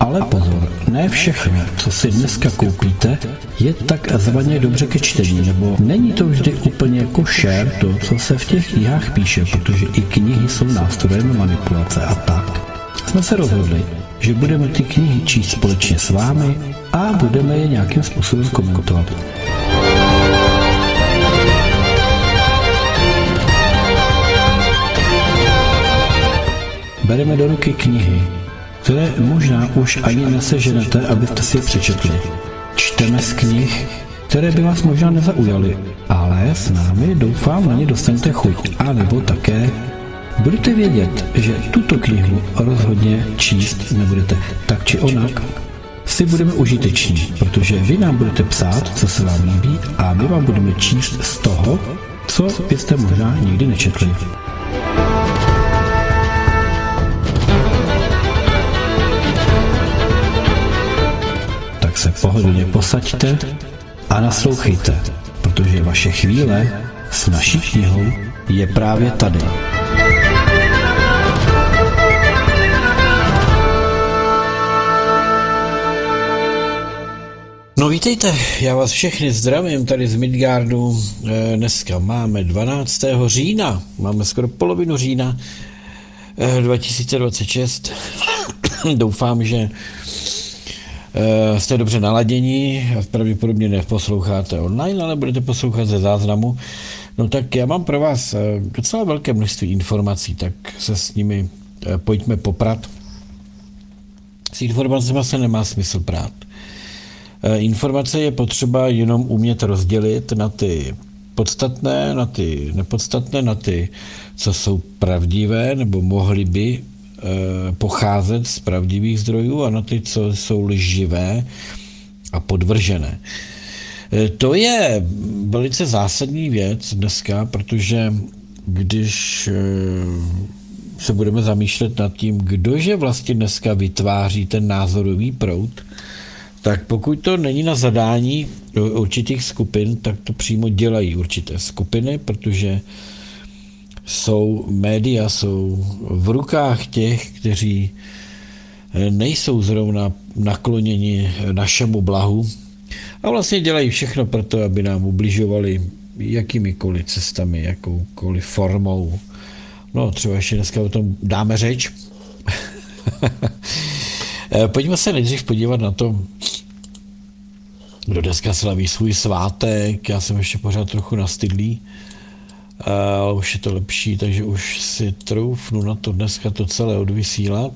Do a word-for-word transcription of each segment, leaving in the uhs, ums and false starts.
Ale pozor, ne všechno, co si dneska koupíte, je takzvaně dobře ke čtení, nebo není to vždy úplně košer to, co se v těch knihách píše, protože i knihy jsou nástrojem manipulace a tak. Jsme se rozhodli, že budeme ty knihy číst společně s vámi a budeme je nějakým způsobem komentovat. Bereme do ruky knihy, které možná už ani neseženete, abyste si je přečetli. Čteme z knih, které by vás možná nezaujaly, ale s námi doufám na ně dostanete chuť. A nebo také budete vědět, že tuto knihu rozhodně číst nebudete. Tak či onak si budeme užiteční, protože vy nám budete psát, co se vám líbí, a my vám budeme číst z toho, co byste možná nikdy nečetli. Se pohodlně posaďte a naslouchejte, protože vaše chvíle s naší knihou je právě tady. No vítejte, já vás všechny zdravím tady z Midgardu. Dneska máme dvanáctého října, máme skoro polovinu října dva tisíce dvacet šest. Doufám, že Uh, jste dobře naladění, pravděpodobně neposloucháte online, ale budete poslouchat ze záznamu. No tak já mám pro vás uh, docela velké množství informací, tak se s nimi uh, pojďme poprat. S informacemi se nemá smysl prát. Uh, informace je potřeba jenom umět rozdělit na ty podstatné, na ty nepodstatné, na ty, co jsou pravdivé, nebo mohly by pocházet z pravdivých zdrojů, a na ty, co jsou lživé a podvržené. To je velice zásadní věc dneska, protože když se budeme zamýšlet nad tím, kdože vlastně dneska vytváří ten názorový proud, tak pokud to není na zadání určitých skupin, tak to přímo dělají určité skupiny, protože jsou média, jsou v rukách těch, kteří nejsou zrovna nakloněni našemu blahu a vlastně dělají všechno pro to, aby nám ubližovali jakýmikoliv cestami, jakoukoliv formou. No třeba ještě dneska o tom dáme řeč. Pojďme se nejdřív podívat na to, kdo dneska slaví svůj svátek. Já jsem ještě pořád trochu nastydlý, ale už je to lepší, takže už si troufnu na to dneska to celé odvysílat.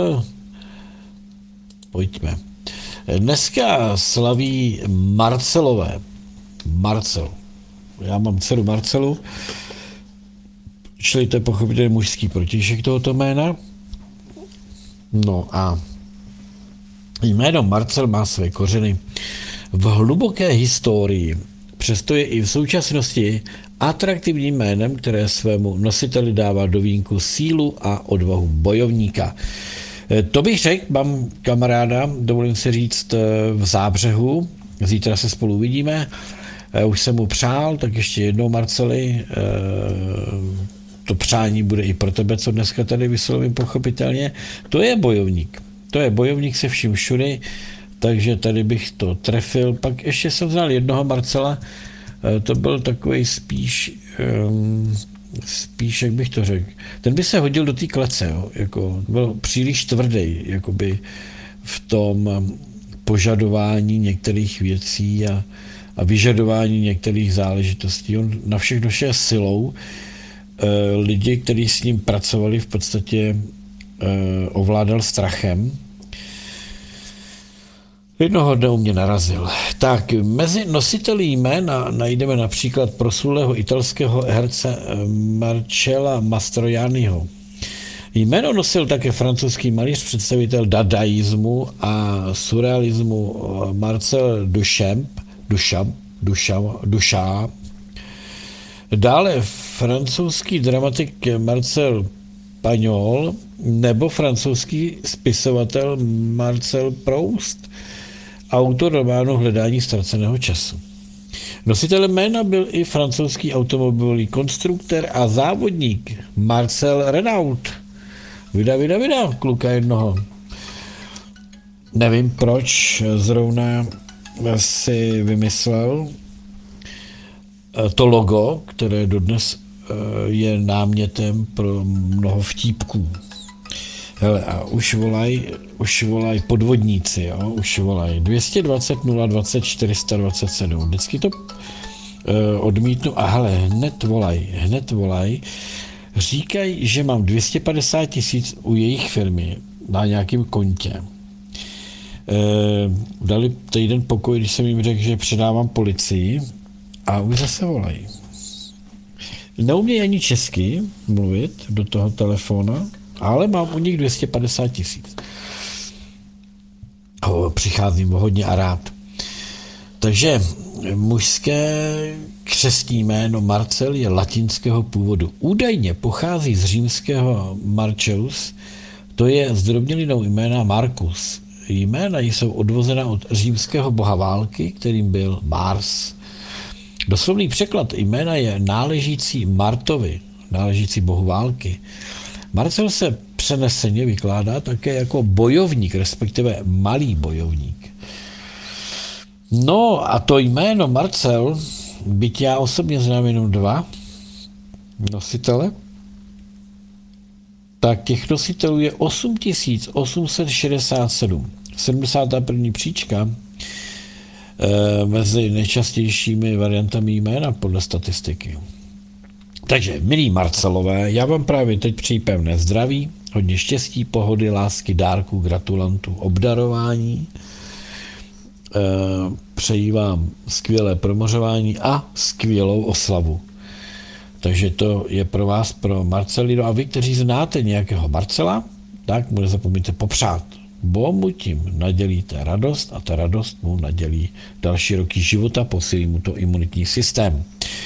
Pojďme. Dneska slaví Marcelové. Marcel. Já mám dceru Marcelu, čili to je pochopitelně mužský protějšek tohoto jména. No a jméno Marcel má své kořeny v hluboké historii, přesto je i v současnosti atraktivním jménem, které svému nositeli dává do vínku sílu a odvahu bojovníka. To bych řekl, mám kamaráda, dovolím si říct, v Zábřehu, zítra se spolu uvidíme, už jsem mu přál, tak ještě jednou, Marceli, to přání bude i pro tebe, co dneska tady vyslovím pochopitelně. To je bojovník, to je bojovník se vším všudy, takže tady bych to trefil. Pak ještě jsem znal jednoho Marcela, to byl takový spíš, um, spíš, jak bych to řekl, ten by se hodil do té klece, jo, jako byl příliš tvrdý, jakoby v tom požadování některých věcí a, a vyžadování některých záležitostí. On na všechno šel silou. E, lidi, kteří s ním pracovali, v podstatě e, ovládal strachem. Jednoho dne u mě narazil. Tak, mezi nositeli jména najdeme například proslulého italského herce Marcella Mastroianniho. Jméno nosil také francouzský malíř, představitel dadaismu a surrealismu Marcel Duchamp, Duchamp, Duchamp, Duchamp. Dále francouzský dramatik Marcel Pagnol nebo francouzský spisovatel Marcel Proust, autor románu Hledání ztraceného času. Nositelem jména byl i francouzský automobilový konstruktor a závodník Marcel Renault. Vida, vida, vida, kluka jednoho. nevím, proč zrovna si vymyslel to logo, které dodnes je námětem pro mnoho vtípků. Hele, a už volaj, už volaj podvodníci, jo? Už volaj dvě stě dvacet nula dvacet čtyři sta dvacet sedm. Vždycky to uh, odmítnu a hele, hned volaj, hned volaj. Říkají, že mám dvě stě padesát tisíc u jejich firmy na nějakém kontě. Uh, dali týden pokoj, když jsem jim řekl, že předávám policii a už zase volají. Neumějí ani česky mluvit do toho telefona, ale mám u nich dvě stě padesát tisíc. Přicházím hodně a rád. Takže mužské křestní jméno Marcel je latinského původu. Údajně pochází z římského Marcellus, to je zdrobnělinou jména Marcus. Jména jsou odvozena od římského boha války, kterým byl Mars. Doslovný překlad jména je náležící Martovi, náležící bohu války. Marcel se přeneseně vykládá také jako bojovník, respektive malý bojovník. No a to jméno Marcel, byť já osobně znám jenom dva nositele, tak těch nositelů je osm tisíc osm set šedesát sedm. sedmdesátá první příčka e, mezi nejčastějšími variantami jména podle statistiky. Takže, milí Marcelové, já vám právě teď přeji pevné zdraví, hodně štěstí, pohody, lásky, dárků, gratulantů, obdarování. E, přeji vám skvělé promořování a skvělou oslavu. Takže to je pro vás, pro Marcelino. A vy, kteří znáte nějakého Marcela, tak mu nezapomeňte popřát, bo mu tím nadělíte radost a ta radost mu nadělí další roky života, posílí mu to imunitní systém.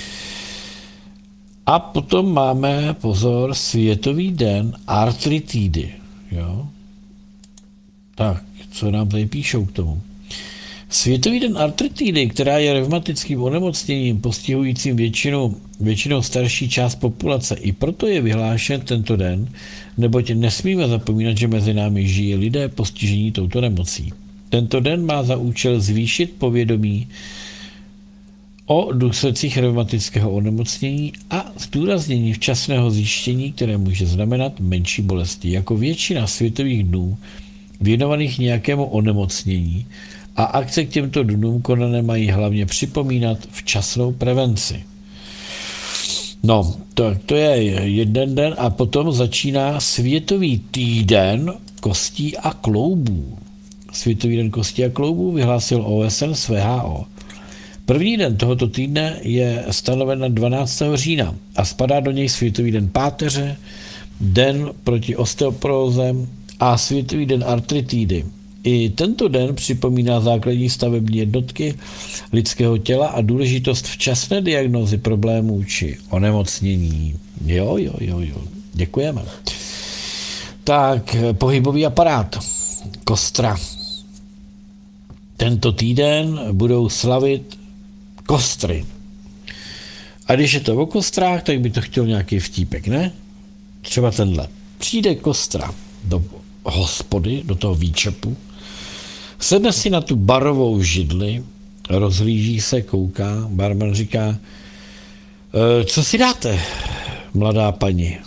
A potom máme, pozor, Světový den artritidy. Jo? Tak, co nám tady píšou k tomu? Světový den artritidy, která je revmatickým onemocněním postihujícím většinu, většinou starší část populace, i proto je vyhlášen tento den, neboť nesmíme zapomínat, že mezi námi žijí lidé postižení touto nemocí. Tento den má za účel zvýšit povědomí o důsledcích revmatického onemocnění a zdůraznění včasného zjištění, které může znamenat menší bolesti. Jako většina světových dnů věnovaných nějakému onemocnění a akce k těmto dnům konané mají hlavně připomínat včasnou prevenci. No, to, to je jeden den a potom začíná Světový týden kostí a kloubů. Světový den kostí a kloubů vyhlásil O S N s V H O. První den tohoto týdne je stanoven na dvanáctého října a spadá do něj Světový den páteře, den proti osteoporóze a Světový den artritidy. I tento den připomíná základní stavební jednotky lidského těla a důležitost včasné diagnózy problémů či onemocnění. Jo, jo, jo, jo. Děkujeme. Tak, pohybový aparát. Kostra. Tento týden budou slavit kostry. A když je to o kostrách, tak by to chtěl nějaký vtípek, ne? Třeba tenhle. Přijde kostra do hospody, do toho výčepu, sedne si na tu barovou židli, rozhlíží se, kouká, barman říká, e, co si dáte, mladá paní?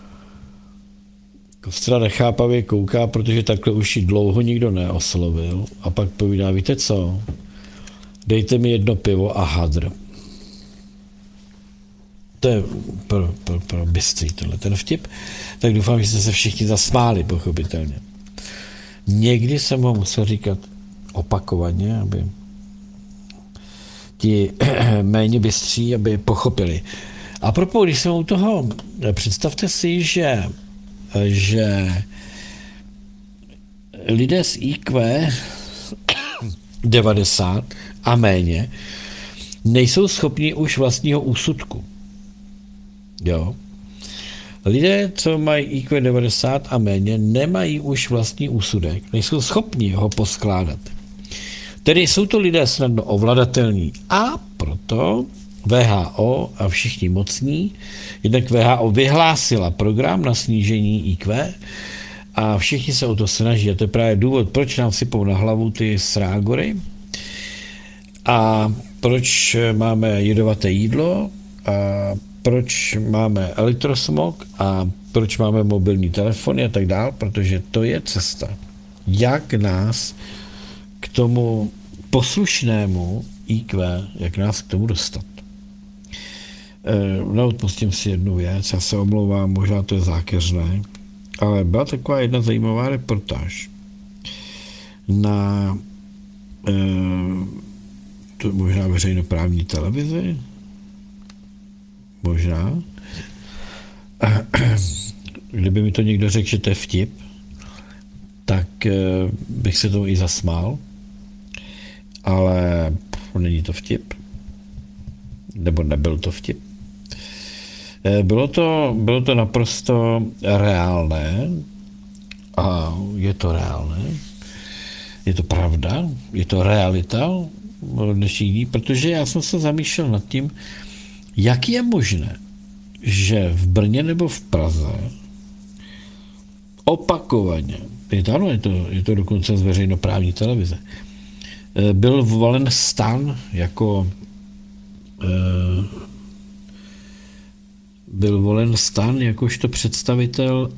Kostra nechápavě kouká, protože takhle už ji dlouho nikdo neoslovil a pak povídá, víte co, dejte mi jedno pivo a hadr. To je pro, pro, pro bystrý tohle ten vtip, tak doufám, že jste se všichni zasmáli, pochopitelně. Někdy jsem ho musel říkat opakovaně, aby ti méně bystří, aby pochopili. A propos, když jsem u toho, představte si, že, že lidé s I Q devadesát a méně nejsou schopni už vlastního úsudku. Jo. Lidé, co mají I Q devadesát a méně, nemají už vlastní úsudek, nejsou schopni ho poskládat. Tedy jsou to lidé snadno ovladatelní a proto V H O a všichni mocní, jednak V H O vyhlásila program na snížení I Q a všichni se o to snaží. A to je právě důvod, proč nám sypou na hlavu ty srágory a proč máme jedovaté jídlo a proč máme elektrosmog a proč máme mobilní telefony a tak dál, protože to je cesta, jak nás k tomu poslušnému í kvé, jak nás k tomu dostat. E, neodpustím si jednu věc, já se omlouvám, možná to je zákeřné, ale byla taková jedna zajímavá reportáž na e, to možná veřejnoprávní televizi, možná. Kdyby mi to někdo řekl, že to je vtip, tak e, bych se tomu i zasmál, ale není to vtip, nebo nebyl to vtip. Bylo to, bylo to naprosto reálné a je to reálné, je to pravda, je to realita dnešní dní, protože já jsem se zamýšlel nad tím, jak je možné, že v Brně nebo v Praze opakovaně, je to, ano, je to, je to dokonce z veřejnoprávní televize, byl volen STAN jako byl volen STAN jakožto představitel